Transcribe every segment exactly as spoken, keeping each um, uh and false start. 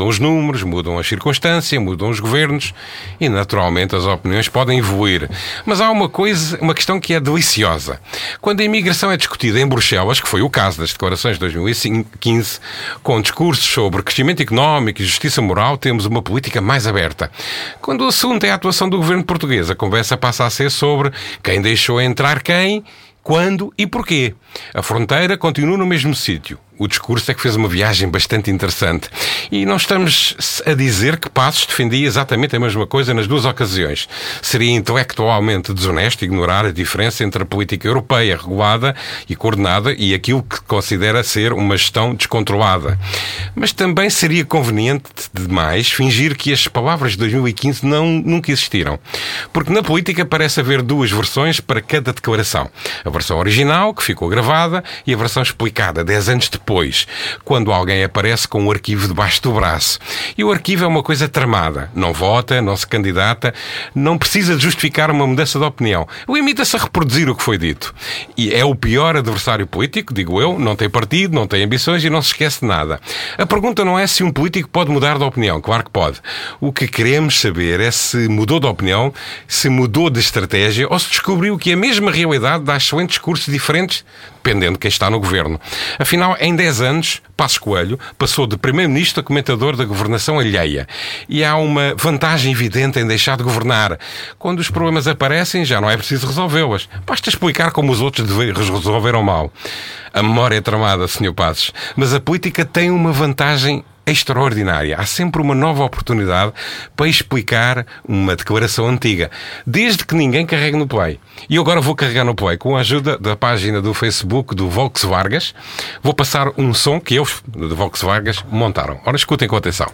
Mudam os números, mudam as circunstâncias, mudam os governos e, naturalmente, as opiniões podem evoluir. Mas há uma coisa, uma questão que é deliciosa. Quando a imigração é discutida em Bruxelas, que foi o caso das declarações de dois mil e quinze, com discursos sobre crescimento económico e justiça moral, temos uma política mais aberta. Quando o assunto é a atuação do governo português, a conversa passa a ser sobre quem deixou entrar quem, quando e porquê. A fronteira continua no mesmo sítio. O discurso é que fez uma viagem bastante interessante. E não estamos a dizer que Passos defendia exatamente a mesma coisa nas duas ocasiões. Seria intelectualmente desonesto ignorar a diferença entre a política europeia regulada e coordenada e aquilo que considera ser uma gestão descontrolada. Mas também seria conveniente demais fingir que as palavras de dois mil e quinze não, nunca existiram. Porque na política parece haver duas versões para cada declaração. A versão original, que ficou gravada, e a versão explicada dez anos depois. Depois, quando alguém aparece com um arquivo debaixo do braço. E o arquivo é uma coisa tramada. Não vota, não se candidata, não precisa de justificar uma mudança de opinião. Limita-se a reproduzir o que foi dito. E é o pior adversário político, digo eu, não tem partido, não tem ambições e não se esquece de nada. A pergunta não é se um político pode mudar de opinião. Claro que pode. O que queremos saber é se mudou de opinião, se mudou de estratégia ou se descobriu que a mesma realidade dá excelentes discursos diferentes, dependendo de quem está no governo. Afinal, em dez anos, Passos Coelho passou de primeiro-ministro a comentador da governação alheia. E há uma vantagem evidente em deixar de governar. Quando os problemas aparecem, já não é preciso resolvê-los. Basta explicar como os outros resolveram mal. A memória é tramada, senhor Passos, mas a política tem uma vantagem extraordinária. Há sempre uma nova oportunidade para explicar uma declaração antiga, desde que ninguém carregue no play. E eu agora vou carregar no play com a ajuda da página do Facebook do Volkswagen. Vou passar um som que eles, do Volkswagen, montaram. Ora, escutem com atenção.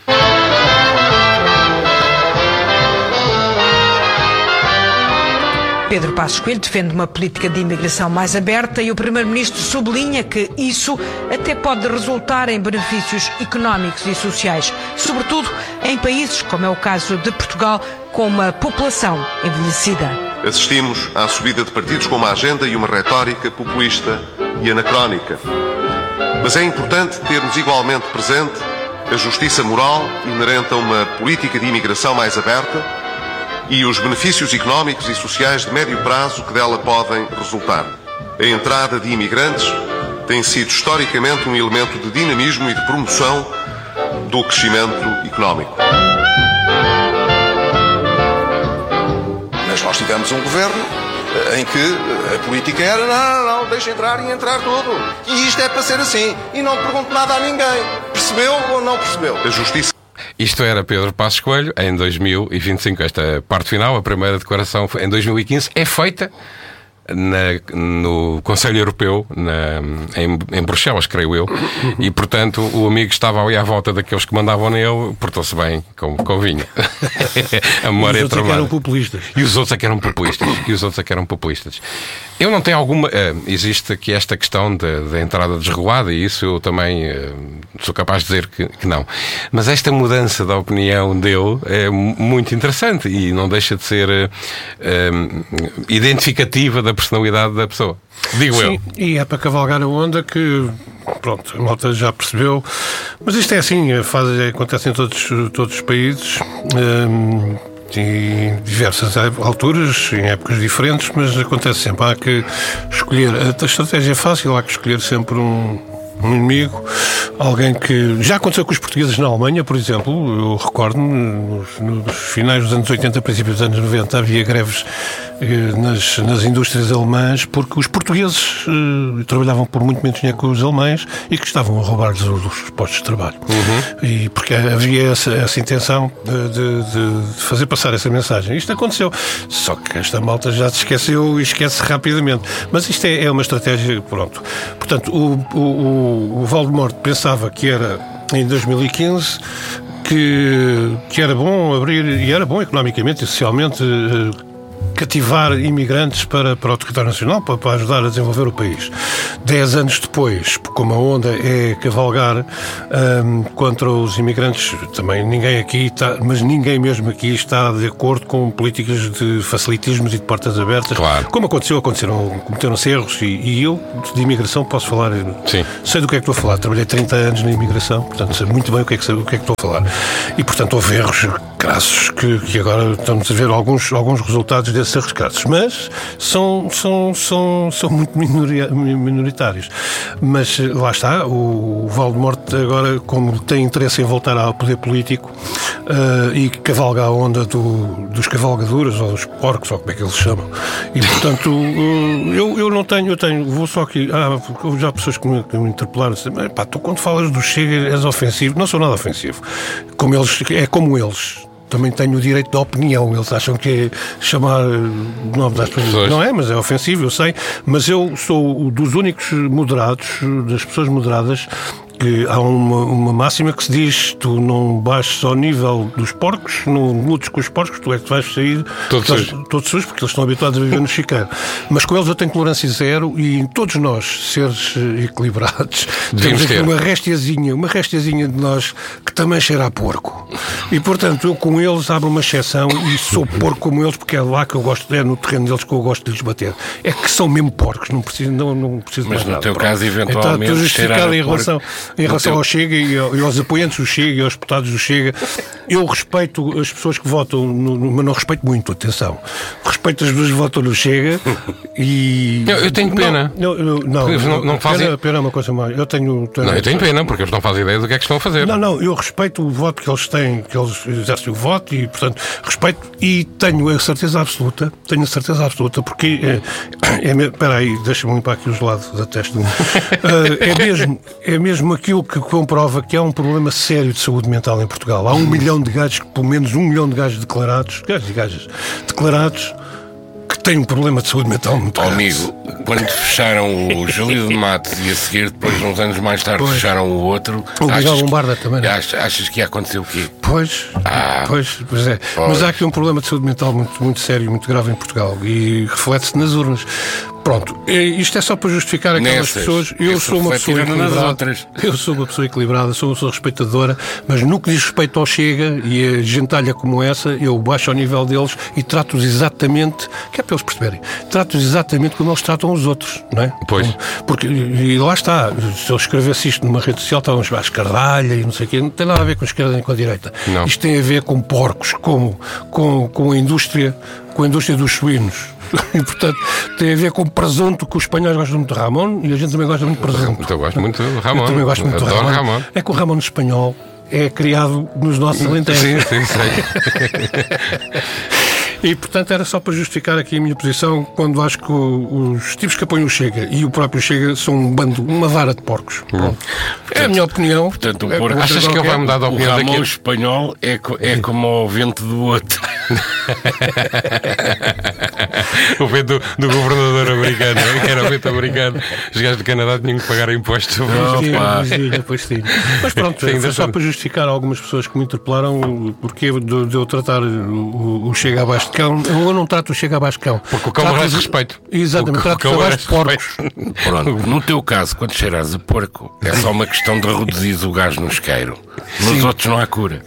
Pedro Passos Coelho defende uma política de imigração mais aberta e o Primeiro-Ministro sublinha que isso até pode resultar em benefícios económicos e sociais, sobretudo em países como é o caso de Portugal, com uma população envelhecida. Assistimos à subida de partidos com uma agenda e uma retórica populista e anacrónica. Mas é importante termos igualmente presente a justiça moral inerente a uma política de imigração mais aberta e os benefícios económicos e sociais de médio prazo que dela podem resultar. A entrada de imigrantes tem sido historicamente um elemento de dinamismo e de promoção do crescimento económico. Mas nós tivemos um governo em que a política era não, não, não, deixa entrar e entrar tudo. E isto é para ser assim. E não pergunto nada a ninguém. Percebeu ou não percebeu? A justiça... Isto era Pedro Passos Coelho em dois mil e vinte e cinco. Esta parte final, a primeira declaração em dois mil e quinze, é feita na, no Conselho Europeu, na, em, em Bruxelas, creio eu, e portanto o amigo estava ali à volta daqueles que mandavam nele, portou-se bem, como convinha. A memória é tramada. E os outros é que eram populistas. E os outros é que eram populistas. E os outros é que eram populistas. Eu não tenho alguma... Uh, existe aqui esta questão da entrada desregulada e isso eu também uh, sou capaz de dizer que, que não. Mas esta mudança da opinião dele é muito interessante e não deixa de ser uh, uh, identificativa da personalidade da pessoa. Digo Sim, eu. Sim, e é para cavalgar a onda que, pronto, a malta já percebeu. Mas isto é assim, faz, acontece em todos, todos os países. Um, em diversas alturas, em épocas diferentes, mas acontece sempre. Há que escolher, a estratégia é fácil, há que escolher sempre um, um inimigo, alguém que... Já aconteceu com os portugueses na Alemanha, por exemplo, eu recordo-me, nos, nos finais dos anos oitenta, princípios dos anos noventa, havia greves eh, nas, nas indústrias alemãs, porque os portugueses eh, trabalhavam por muito menos dinheiro que os alemães e que estavam a roubar-lhes os, os postos de trabalho. Uhum. E porque havia essa, essa intenção de, de, de fazer passar essa mensagem. Isto aconteceu. Só que esta malta já se esqueceu e esquece rapidamente. Mas isto é, é uma estratégia, pronto. Portanto, o, o, o Voldemort pensava que era em dois mil e quinze que, que era bom abrir, e era bom economicamente e socialmente, cativar imigrantes para, para o território nacional, para, para ajudar a desenvolver o país. Dez anos depois, como a onda é cavalgar um, contra os imigrantes, também ninguém aqui está, mas ninguém mesmo aqui está de acordo com políticas de facilitismos e de portas abertas. Claro. Como aconteceu, aconteceram, cometeram-se erros e, e eu, de imigração, posso falar. Sim. Sei do que é que estou a falar. Trabalhei trinta anos na imigração, portanto sei muito bem o que é que, o que, é que estou a falar. E, portanto, houve erros crassos que, que agora estamos a ver alguns, alguns resultados desses erros crassos, mas são, são, são, são muito minoritários. Mas lá está, o, o Voldemort agora, como tem interesse em voltar ao poder político uh, e cavalga a onda do, dos cavalgaduras ou dos porcos, ou como é que eles chamam, e portanto uh, eu, eu não tenho, eu tenho, vou só aqui, ah, houve já pessoas que me, que me interpelaram, assim, pá, tu quando falas do Chega és ofensivo. Não sou nada ofensivo, como eles, é como eles. Também tenho o direito da opinião. Eles acham que é chamar o nome das pessoas. Não é, mas é ofensivo, eu sei. Mas eu sou dos únicos moderados, das pessoas moderadas, que há uma, uma máxima que se diz: tu não baixes ao nível dos porcos, não lutes com os porcos, tu é que vais sair todos sujos, todos sujos, porque eles estão habituados a viver no chiqueiro. Mas com eles eu tenho tolerância zero e todos nós, seres equilibrados, temos aqui uma restiazinha, uma restiazinha de nós que também cheira a porco. E portanto eu com eles abro uma exceção e sou porco como eles, porque é lá que eu gosto, é no terreno deles que eu gosto de lhes bater. É que são mesmo porcos, não preciso, não, não preciso mais nada. Mas no teu Pronto. caso, eventualmente, então, justificado em relação, em relação teu... ao Chega e aos apoiantes do Chega e aos deputados do Chega, eu respeito as pessoas que votam, no, mas não respeito muito, atenção. Respeito as pessoas que votam no Chega e... Eu, eu tenho pena. Não, não, não, não, não, não fazem... pena, pena é uma coisa mais. Eu tenho, tenho... Não, eu tenho pena, porque eles não fazem ideia do que é que estão a fazer. Não, não, eu respeito o voto que eles têm, que eles exercem o voto e, portanto, respeito e tenho a certeza absoluta, tenho a certeza absoluta, porque é, é, é espera aí, deixa-me limpar aqui os lados da testa. é, mesmo, é mesmo aquilo que comprova que há um problema sério de saúde mental em Portugal. Há um milhão de gajos, pelo menos um milhão de gajos declarados, gajos e gajas declarados, que têm um problema de saúde mental muito grave. Amigo, quando fecharam o Júlio de Matos e a seguir, depois, uns anos mais tarde, pois. fecharam o outro... O Miguel Lombarda também, não? Achas, achas que ia acontecer o quê? Pois, ah, pois, pois é. Pois. Mas há aqui um problema de saúde mental muito, muito sério, muito grave em Portugal e reflete-se nas urnas. Pronto, isto é só para justificar aquelas Nessas, pessoas. Eu sou uma pessoa equilibrada. Eu sou uma pessoa equilibrada, sou uma pessoa respeitadora, mas no que diz respeito ao Chega e a gentalha como essa, eu baixo ao nível deles e trato-os exatamente, que é para eles perceberem, trato-os exatamente como eles tratam os outros, não é? Pois. Porque, e lá está, se eu escrevesse isto numa rede social, estavam a escardalha e não sei o quê, não tem nada a ver com a esquerda nem com a direita. Não. Isto tem a ver com porcos, com, com, com a indústria, com a indústria dos suínos. E, portanto, tem a ver com presunto, que os espanhóis gostam muito de Ramon e a gente também gosta muito de presunto. Eu gosto muito de Ramon. Eu também gosto muito de Ramon. Ramon. É que o Ramon espanhol é criado nos nossos alentejos. Sim, sim, sei. E, portanto, era só para justificar aqui a minha posição quando acho que os tipos que apoiam o Chega e o próprio Chega são um bando, uma vara de porcos. Hum. É a minha opinião. Portanto, o é, porco, achas que ele vai mudar de opinião daqui? O Ramon espanhol é, é como o vento do outro. O vento do, do governador americano, que era o vento americano. Os gajos do Canadá tinham que pagar impostos sobre isso. Pois sim. Mas pronto, sim, foi só para justificar algumas pessoas que me interpelaram porque de, de eu tratar o, o Chega abaixo de cão. Eu não trato o Chega abaixo de cão. Porque o cão merece respeito. Exatamente, trato o abaixo de porcos. Pronto, no teu caso, quando cheiras a porco, é só uma questão de reduzir o gás no isqueiro. Nos sim. outros não há cura.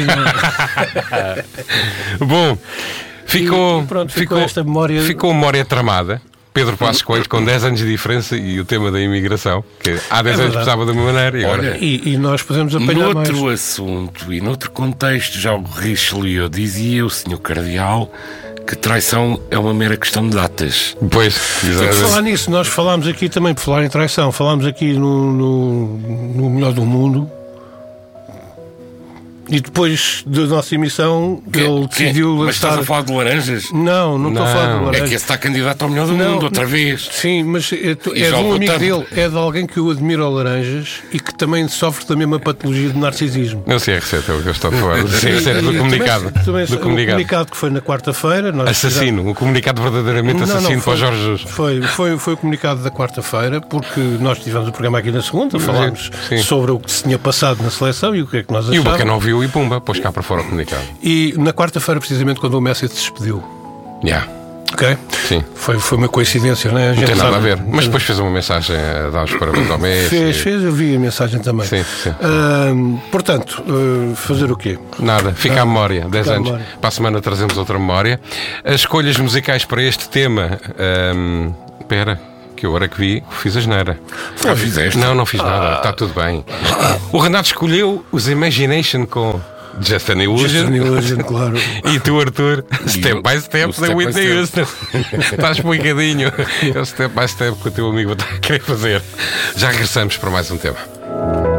Bom, ficou, e, pronto, ficou, ficou esta memória. Ficou memória tramada. Pedro Passos Coelho com dez anos de diferença e o tema da imigração, que há dez é anos pensava de uma maneira e agora... Olha, e, e nós podemos apanhar mais. Noutro assunto e noutro contexto, já o Richelieu dizia, o senhor Cardeal, que traição é uma mera questão de datas. Pois, exatamente. Por falar nisso, nós falámos aqui também, por falar em traição, falámos aqui no, no, no Melhor do Mundo. E depois da nossa emissão, que, ele decidiu que, lançar... Mas estás a falar de laranjas? Não, não, não estou a falar de laranjas. É que esse está candidato ao Melhor do não, Mundo, outra vez. Sim, mas é, é de um amigo dele, é de alguém que o admira ao laranjas e que também sofre da mesma patologia de narcisismo. Não sei a receita, é o que eu estou a falar. Sim, a receita do comunicado. Também, também, do o comunicado. comunicado que foi na quarta-feira... Assassino, já... o comunicado verdadeiramente não, assassino não, foi, para o Jorge Jesus. Foi, foi, foi o comunicado da quarta-feira, porque nós tivemos o programa aqui na segunda, falámos sim, sim. sobre o que se tinha passado na seleção e o que é que nós achávamos. E o Bacana ouviu e pumba, pois cá para fora o comunicado. E na quarta-feira, precisamente, quando o Messi se despediu. Yeah. Ok? Sim. Foi, foi uma coincidência, não é? A Não gente tem nada sabe- a ver. Mas depois fez uma mensagem a dar os parabéns ao mês. Fez, e- fez, eu vi a mensagem também. Sim, sim. Ahm, portanto, ah, fazer o quê? Nada, fica à memória, dez fica à anos. memória. Para a semana trazemos outra memória. As escolhas musicais para este tema. hum, Espera, que eu agora que vi, fiz a geneira. Já fizeste? Não, não fiz nada, está tudo bem. O Renato escolheu os Imagination com Just an Illusion. Just an Illusion, claro. E tu, Arthur, Step eu- by Step o da Step by Whitney Step. Houston. Está explicadinho. É o Step by Step que o teu amigo está a querer fazer. Já regressamos para mais um tema.